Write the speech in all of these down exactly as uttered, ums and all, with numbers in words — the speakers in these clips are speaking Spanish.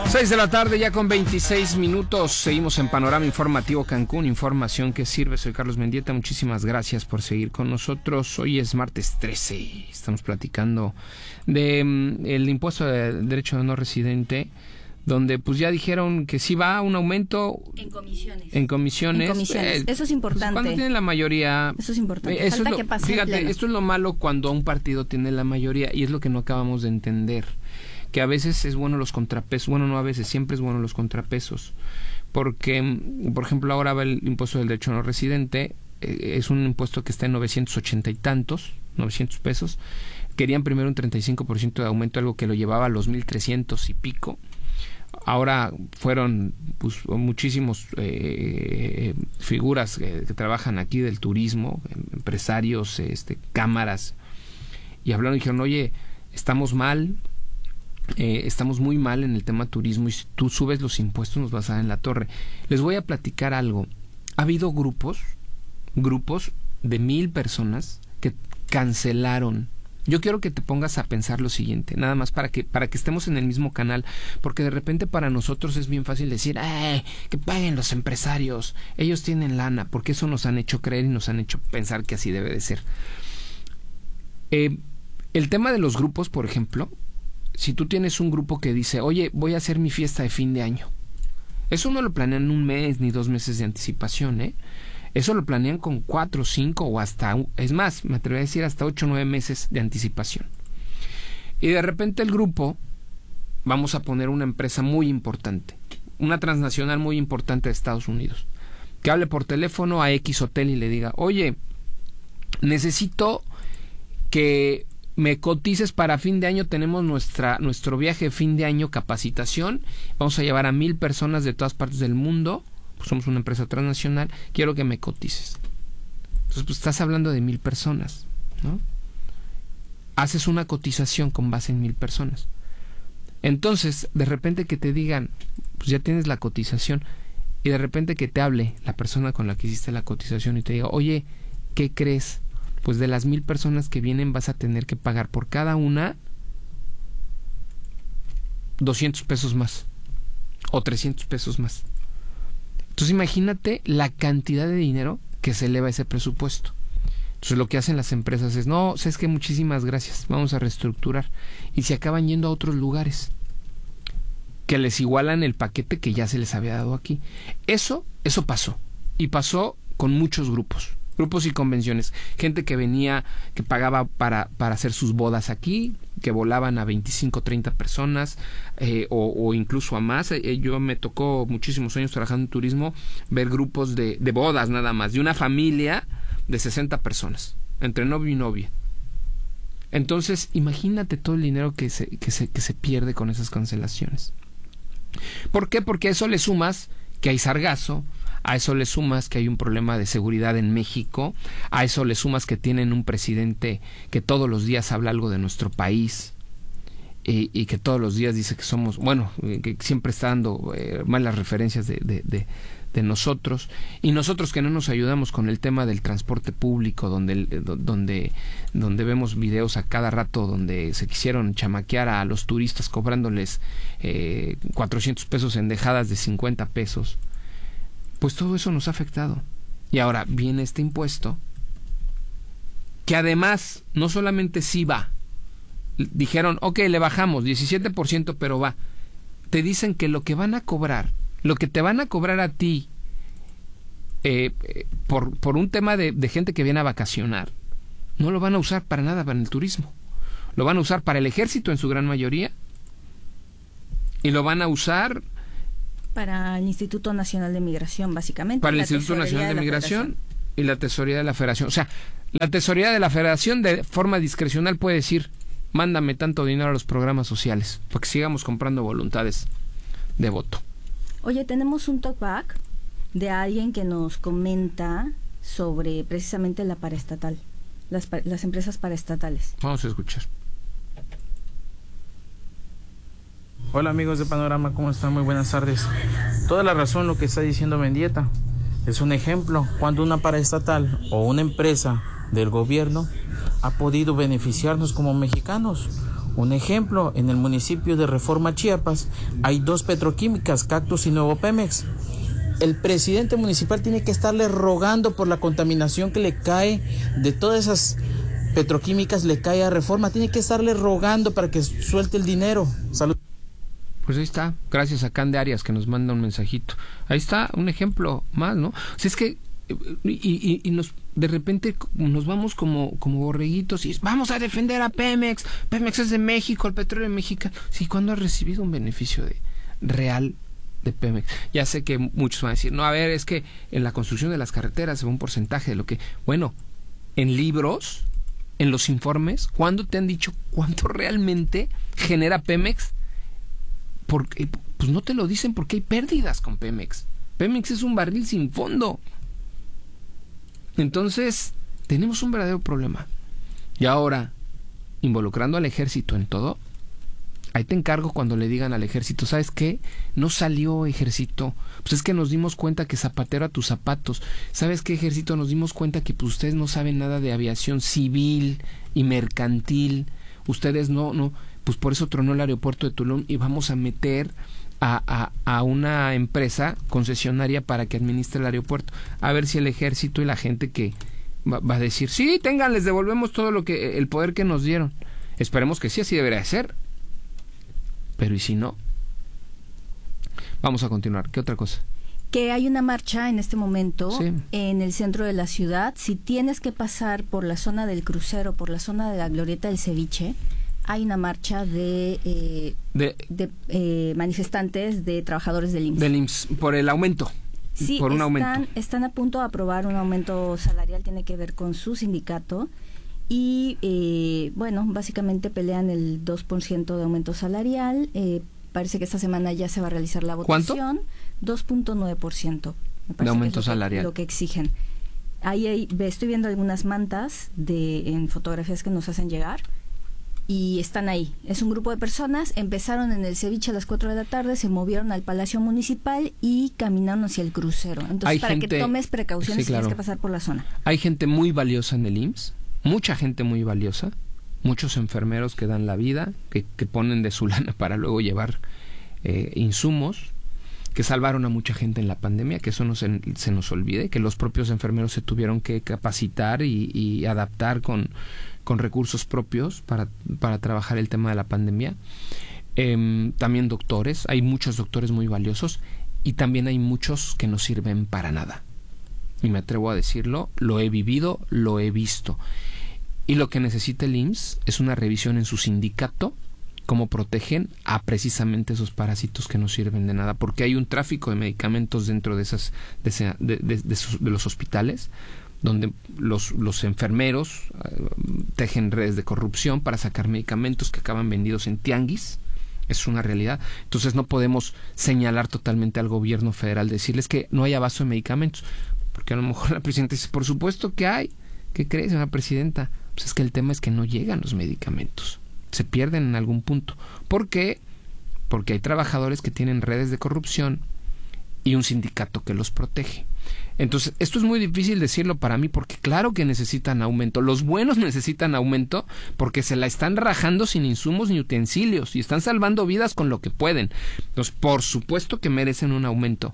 seis de la tarde ya con veintiséis minutos. Seguimos en Panorama Informativo Cancún, información que sirve. Soy Carlos Mendieta, muchísimas gracias por seguir con nosotros. Hoy es martes trece, estamos platicando de um, el impuesto de derecho de no residente, donde pues ya dijeron que sí va a un aumento en comisiones. En comisiones. En comisiones. Eh, eso es importante. Pues cuando tienen la mayoría. Eso es importante. Eso Falta es lo, que pase. Fíjate, esto es lo malo cuando un partido tiene la mayoría y es lo que no acabamos de entender. Que a veces es bueno los contrapesos, bueno, no a veces, siempre es bueno los contrapesos, porque, por ejemplo, ahora va el impuesto del derecho no residente, eh, es un impuesto que está en novecientos ochenta y tantos, novecientos pesos, querían primero un treinta y cinco por ciento de aumento, algo que lo llevaba a los mil trescientos y pico, ahora fueron pues, muchísimos eh, figuras eh, que trabajan aquí del turismo, empresarios, este, cámaras, y hablaron y dijeron, oye, estamos mal, Eh, estamos muy mal en el tema turismo y si tú subes los impuestos nos vas a dar en la torre. Les voy a platicar algo. Ha habido grupos, grupos de mil personas que cancelaron. Yo quiero que te pongas a pensar lo siguiente, nada más para que para que estemos en el mismo canal, porque de repente para nosotros es bien fácil decir, ¡eh! Que paguen los empresarios, ellos tienen lana, porque eso nos han hecho creer y nos han hecho pensar que así debe de ser. Eh, el tema de los grupos, por ejemplo, si tú tienes un grupo que dice, oye, voy a hacer mi fiesta de fin de año, eso no lo planean un mes ni dos meses de anticipación, ¿eh? Eso lo planean con cuatro, cinco o hasta, es más, me atrevería a decir hasta ocho o nueve meses de anticipación. Y de repente el grupo, vamos a poner una empresa muy importante, una transnacional muy importante de Estados Unidos, que hable por teléfono a X hotel y le diga, oye, necesito que me cotices para fin de año, tenemos nuestra nuestro viaje de fin de año, capacitación, vamos a llevar a mil personas de todas partes del mundo, pues somos una empresa transnacional, quiero que me cotices. Entonces, pues estás hablando de mil personas, ¿no? Haces una cotización con base en mil personas. Entonces, de repente que te digan, pues ya tienes la cotización, y de repente que te hable la persona con la que hiciste la cotización y te diga, oye, ¿qué crees? Pues de las mil personas que vienen vas a tener que pagar por cada una doscientos pesos más o trescientos pesos más. Entonces imagínate la cantidad de dinero que se eleva ese presupuesto. Entonces lo que hacen las empresas es, no, sabes que muchísimas gracias, vamos a reestructurar, y se acaban yendo a otros lugares que les igualan el paquete que ya se les había dado aquí. Eso, eso pasó, y pasó con muchos grupos. Grupos y convenciones, gente que venía, que pagaba para, para hacer sus bodas aquí, que volaban a veinticinco, treinta personas, eh, o, o incluso a más. Eh, yo me tocó muchísimos años trabajando en turismo, ver grupos de, de bodas nada más, de una familia de sesenta personas, entre novio y novia. Entonces, imagínate todo el dinero que se, que se, que se pierde con esas cancelaciones. ¿Por qué? Porque a eso le sumas que hay sargazo, a eso le sumas que hay un problema de seguridad en México, a eso le sumas que tienen un presidente que todos los días habla algo de nuestro país y, y que todos los días dice que somos, bueno, que siempre está dando eh, malas referencias de, de, de, de nosotros, y nosotros que no nos ayudamos con el tema del transporte público, donde, donde, donde vemos videos a cada rato donde se quisieron chamaquear a los turistas cobrándoles eh, cuatrocientos pesos en dejadas de cincuenta pesos. Pues todo eso nos ha afectado. Y ahora viene este impuesto, que además no solamente sí va, dijeron, ok, le bajamos diecisiete por ciento, pero va. Te dicen que lo que van a cobrar, lo que te van a cobrar a ti, eh, por, por un tema de, de gente que viene a vacacionar, no lo van a usar para nada para el turismo. Lo van a usar para el ejército en su gran mayoría, y lo van a usar para el Instituto Nacional de Migración, básicamente. Para el Instituto Nacional de, de Migración y la Tesorería de la Federación. O sea, la Tesorería de la Federación de forma discrecional puede decir, mándame tanto dinero a los programas sociales, para que sigamos comprando voluntades de voto. Oye, tenemos un talkback de alguien que nos comenta sobre precisamente la paraestatal, las, las empresas paraestatales. Vamos a escuchar. Hola amigos de Panorama, ¿cómo están? Muy buenas tardes. Toda la razón lo que está diciendo Mendieta. Es un ejemplo cuando una paraestatal o una empresa del gobierno ha podido beneficiarnos como mexicanos. Un ejemplo, en el municipio de Reforma, Chiapas, hay dos petroquímicas, Cactus y Nuevo Pemex. El presidente municipal tiene que estarle rogando por la contaminación que le cae de todas esas petroquímicas, le cae a Reforma, tiene que estarle rogando para que suelte el dinero. Salud. Pues ahí está, gracias a Can de Arias que nos manda un mensajito. Ahí está un ejemplo más, ¿no? O sea, es que y, y, y nos de repente nos vamos como, como borreguitos y vamos a defender a Pemex. Pemex es de México, el petróleo mexicano. Sí, ¿cuándo ha recibido un beneficio de real de Pemex? Ya sé que muchos van a decir, no, a ver, es que en la construcción de las carreteras se va un porcentaje de lo que... Bueno, en libros, en los informes, ¿cuándo te han dicho cuánto realmente genera Pemex? Porque, pues no te lo dicen porque hay pérdidas con Pemex. Pemex es un barril sin fondo. Entonces, tenemos un verdadero problema. Y ahora, involucrando al ejército en todo, ahí te encargo cuando le digan al ejército, ¿sabes qué? No salió ejército. Pues es que nos dimos cuenta que zapatero a tus zapatos. ¿Sabes qué, ejército? Nos dimos cuenta que pues, ustedes no saben nada de aviación civil y mercantil. Ustedes no, no... Pues por eso tronó el aeropuerto de Tulum y vamos a meter a, a, a una empresa concesionaria para que administre el aeropuerto. A ver si el ejército y la gente que va, va a decir, sí, tengan, les devolvemos todo lo que el poder que nos dieron. Esperemos que sí, así debería ser. Pero ¿y si no? Vamos a continuar. ¿Qué otra cosa? Que hay una marcha en este momento sí. en el centro de la ciudad. Si tienes que pasar por la zona del crucero, por la zona de la Glorieta del Ceviche, hay una marcha de, eh, de, de eh, manifestantes de trabajadores del I M S S. Del I M S S, por el aumento. Sí, por un están, aumento. están a punto de aprobar un aumento salarial, tiene que ver con su sindicato. Y, eh, bueno, básicamente pelean el dos por ciento de aumento salarial. Eh, parece que esta semana ya se va a realizar la votación. ¿Cuánto? dos punto nueve por ciento. De aumento salarial. Lo que exigen. Ahí, ahí estoy viendo algunas mantas de en fotografías que nos hacen llegar. Y están ahí. Es un grupo de personas. Empezaron en el Ceviche a las cuatro de la tarde, se movieron al Palacio Municipal y caminaron hacia el crucero. Entonces, Hay para gente, que tomes precauciones, sí, claro. tienes que pasar por la zona. Hay gente muy valiosa en el I M S S, mucha gente muy valiosa, muchos enfermeros que dan la vida, que, que ponen de su lana para luego llevar eh, insumos, que salvaron a mucha gente en la pandemia, que eso no se, se nos olvide, que los propios enfermeros se tuvieron que capacitar y, y adaptar con... con recursos propios para, para trabajar el tema de la pandemia. Eh, también doctores, hay muchos doctores muy valiosos y también hay muchos que no sirven para nada. Y me atrevo a decirlo, lo he vivido, lo he visto. Y lo que necesita el I M S S es una revisión en su sindicato, cómo protegen a precisamente esos parásitos que no sirven de nada, porque hay un tráfico de medicamentos dentro de, esas, de, ese, de, de, de, sus, de los hospitales, donde los, los enfermeros uh, tejen redes de corrupción para sacar medicamentos que acaban vendidos en tianguis. Es una realidad. Entonces no podemos señalar totalmente al gobierno federal, decirles que no hay abasto de medicamentos, porque a lo mejor la presidenta dice, por supuesto que hay. ¿Qué crees, señora presidenta? Pues es que el tema es que no llegan los medicamentos, se pierden en algún punto. ¿Por qué? Porque hay trabajadores que tienen redes de corrupción y un sindicato que los protege. Entonces, esto es muy difícil decirlo para mí, porque claro que necesitan aumento. Los buenos necesitan aumento porque se la están rajando sin insumos ni utensilios y están salvando vidas con lo que pueden. Entonces, por supuesto que merecen un aumento,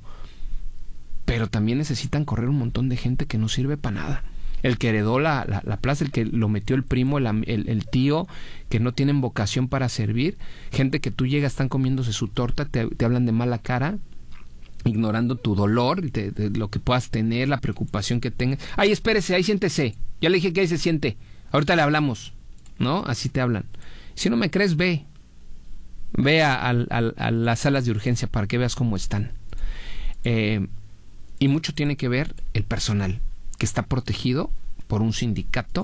pero también necesitan correr un montón de gente que no sirve para nada. El que heredó la, la, la plaza, el que lo metió el primo, el, el, el tío, que no tienen vocación para servir. Gente que tú llegas, están comiéndose su torta, te, te hablan de mala cara, ignorando tu dolor, de, de lo que puedas tener, la preocupación que tengas. Ay, espérese, ahí siéntese. Ya le dije que ahí se siente. Ahorita le hablamos, ¿no? Así te hablan. Si no me crees, ve. Ve a, a, a, a las salas de urgencia para que veas cómo están. Eh, y mucho tiene que ver el personal, que está protegido por un sindicato